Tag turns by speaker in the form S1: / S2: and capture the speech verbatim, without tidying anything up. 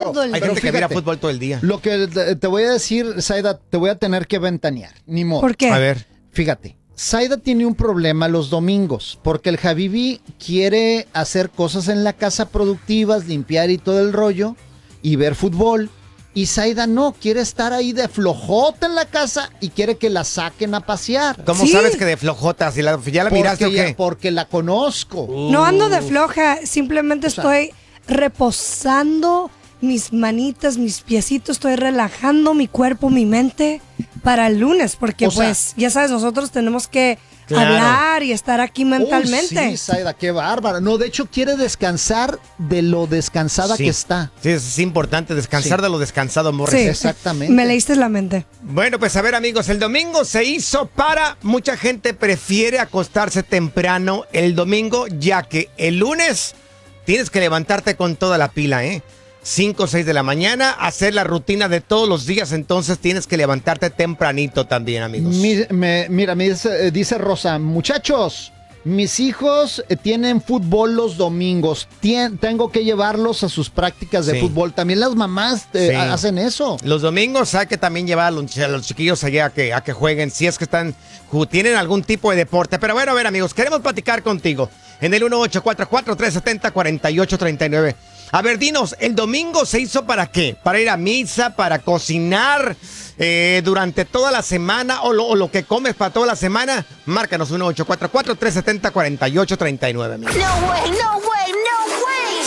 S1: todo el
S2: Hay
S1: día.
S2: gente que
S3: fíjate,
S2: mira fútbol todo el día.
S3: Lo que te, te voy a decir, Zaida, te voy a tener que ventanear. Ni modo.
S1: ¿Por qué?
S2: A ver.
S3: Fíjate, Zaida tiene un problema los domingos, porque el Habibi quiere hacer cosas en la casa productivas, limpiar y todo el rollo, y ver fútbol. Y Zaida no, quiere estar ahí de flojota en la casa y quiere que la saquen a pasear.
S2: ¿Cómo
S1: Sí.
S2: sabes que de flojota? Si la, ¿Ya la miraste o
S3: Porque,
S2: qué?
S3: ya- porque la conozco.
S1: No ando de floja, simplemente
S3: O sea-
S1: estoy reposando mis manitas, mis piecitos, estoy relajando mi cuerpo, mi mente para el lunes, porque
S3: O sea-
S1: pues, ya sabes, nosotros tenemos que
S2: Claro.
S1: hablar y estar aquí mentalmente.
S3: Uy, sí, Zaida, qué bárbara. No, de hecho quiere descansar de lo descansada
S2: Sí.
S3: que está.
S2: Sí, es, es importante descansar
S3: Sí.
S2: de lo descansado,
S1: Sí,
S2: Morris.
S3: Exactamente.
S1: Me leíste la mente.
S2: Bueno, pues a ver, amigos, el domingo se hizo para... Mucha gente prefiere acostarse temprano el domingo, ya que el lunes tienes que levantarte con toda la pila, ¿eh? cinco o seis de la mañana, hacer la rutina de todos los días, entonces tienes que levantarte tempranito también, amigos.
S3: Mi- me- mira, me dice, eh, dice Rosa, muchachos, mis hijos eh, tienen fútbol los domingos. Tien- tengo que llevarlos a sus prácticas de
S2: Sí.
S3: fútbol. También las mamás eh,
S2: Sí.
S3: hacen eso.
S2: Los domingos hay que también llevar a los, a los chiquillos allá a que, a que jueguen, si es que están, ju- tienen algún tipo de deporte. Pero bueno, a ver, amigos, queremos platicar contigo en el uno ocho cuatro cuatro, tres siete cero, cuatro ocho tres nueve. A ver, dinos, ¿el domingo se hizo para qué? ¿Para ir a misa? ¿Para cocinar eh, durante toda la semana? ¿O lo, o lo que comes para toda la semana? Márcanos uno ocho cuatro cuatro, tres siete cero, cuatro ocho tres nueve, amigos.
S4: No way, no way,